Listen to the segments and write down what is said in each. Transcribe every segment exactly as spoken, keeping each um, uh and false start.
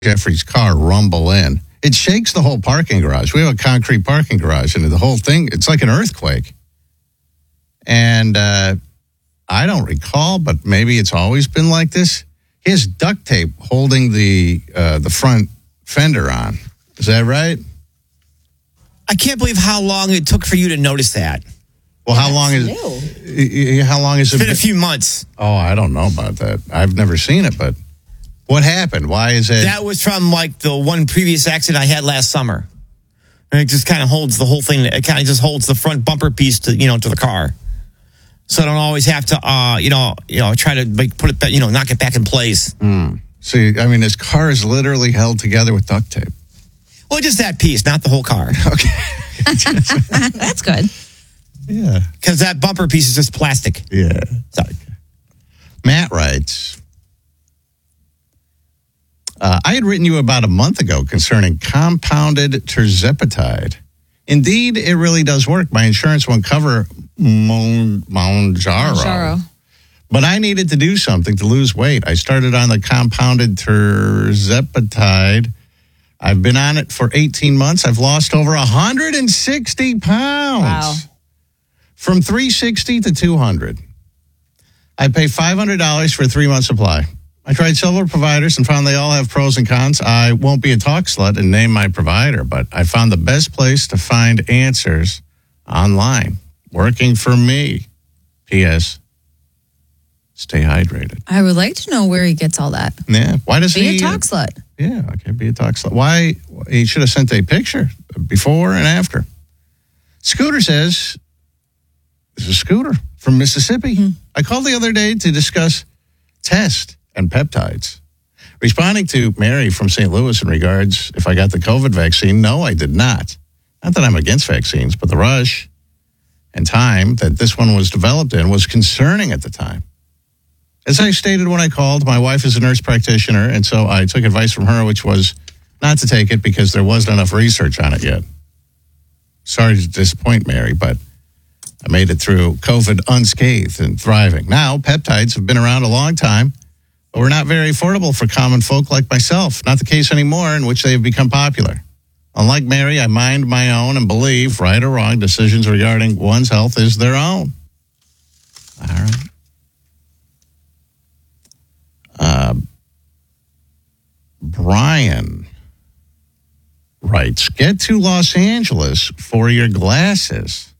Jeffrey's car rumble in. It shakes the whole parking garage. We have a concrete parking garage, and the whole thing, it's like an earthquake. And uh, I don't recall, but maybe it's always been like this. He has duct tape holding the uh, the front fender on. Is that right? I can't believe how long it took for you to notice that. Well, how long is it? How long is it? It's been a few months. Oh, I don't know about that. I've never seen it, but what happened? Why is it? That was from like the one previous accident I had last summer. And it just kind of holds the whole thing. It kind of just holds the front bumper piece to, you know, to the car. So I don't always have to, uh, you know, you know, try to like put it back, you know, knock it back in place. Mm. See, I mean, his car is literally held together with duct tape. Well, just that piece, not the whole car. Okay. That's good. Yeah. Because that bumper piece is just plastic. Yeah. Sorry. Matt writes, uh, I had written you about a month ago concerning compounded terzepatide. Indeed, it really does work. My insurance won't cover Mon- Mounjaro. Mounjaro. But I needed to do something to lose weight. I started on the compounded terzepatide. I've been on it for eighteen months. I've lost over one hundred sixty pounds. Wow. From three sixty to two hundred. I pay five hundred dollars for a three-month supply. I tried several providers and found they all have pros and cons. I won't be a talk slut and name my provider, but I found the best place to find answers online. Working for me. P S. Stay hydrated. I would like to know where he gets all that. Yeah. Why does Be he... a talk slut. Yeah, okay, be a talk slut. Why? He should have sent a picture before and after. Scooter says, this is Scooter from Mississippi. Mm-hmm. I called the other day to discuss test and peptides. Responding to Mary from Saint Louis in regards if I got the COVID vaccine, no, I did not. Not that I'm against vaccines, but the rush and time that this one was developed in was concerning at the time. As I stated when I called, my wife is a nurse practitioner, and so I took advice from her, which was not to take it because there wasn't enough research on it yet. Sorry to disappoint Mary, but I made it through COVID unscathed and thriving. Now, peptides have been around a long time, but were not very affordable for common folk like myself. Not the case anymore, in which they have become popular. Unlike Mary, I mind my own and believe, right or wrong, decisions regarding one's health is their own. All right. Uh, Brian writes, get to Los Angeles for your glasses.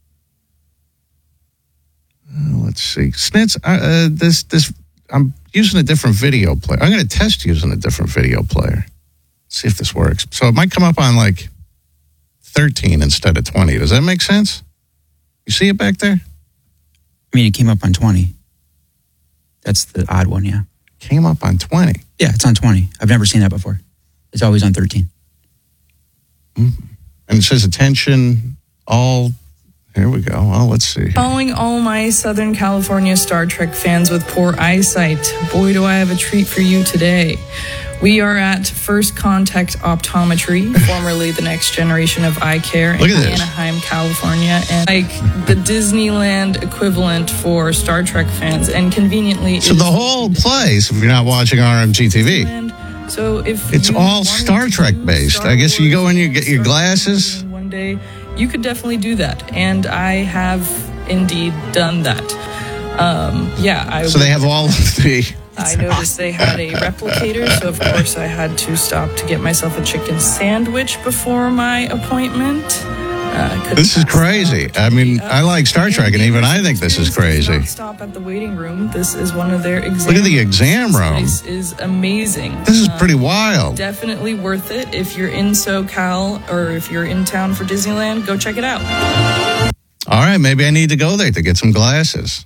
Uh, let's see. Snitz, uh, this, this, I'm using a different video player. I'm going to test using a different video player. See if this works. So it might come up on like thirteen instead of twenty. Does that make sense? You see it back there? I mean, it came up on twenty. That's the odd one, yeah. Came up on twenty. Yeah, it's on twenty. I've never seen that before. It's always on thirteen. Mm-hmm. And it says attention, all, here we go. Well, let's see. Calling all my Southern California Star Trek fans with poor eyesight. Boy, do I have a treat for you today. We are at First Contact Optometry, formerly the next generation of eye care in Anaheim, California, and like the Disneyland equivalent for Star Trek fans, and conveniently, so the whole place, if you're not watching R M G T V, so if it's all Star Trek based. Star I guess you go in, you get your glasses. One day, you could definitely do that, and I have indeed done that. Um, yeah, I. So they have all of the. I noticed they had a replicator, so of course I had to stop to get myself a chicken sandwich before my appointment. Uh, this is crazy. I mean, I like Star Trek, and even I think this is crazy. Stop at the waiting room. This is one of their exams. Look at the exam room. This is amazing. This is pretty wild. Definitely worth it. If you're in SoCal or if you're in town for Disneyland, go check it out. All right, maybe I need to go there to get some glasses.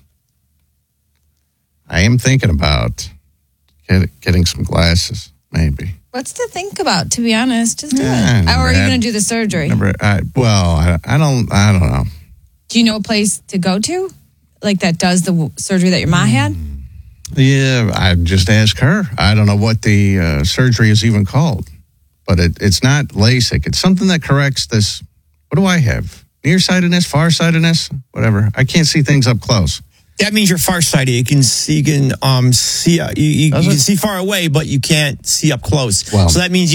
I am thinking about get, getting some glasses, maybe. What's to think about, to be honest? Just do yeah, it. Or are you had, going to do the surgery? Never, I, well, I, I don't I don't know. Do you know a place to go to? Like that does the surgery that your mom had? Yeah, I just asked her. I don't know what the uh, surgery is even called. But it, it's not LASIK. It's something that corrects this. What do I have? Nearsightedness, farsightedness, whatever. I can't see things up close. That means you're farsighted. You can see, you can um see, uh, you, you, you Does can it? see far away, but you can't see up close. Wow. So that means you